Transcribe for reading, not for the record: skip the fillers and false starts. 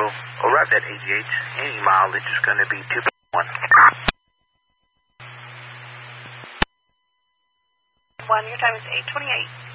arrived at AGH. Any mileage is going to be 2.1. 1, your time is 8:28.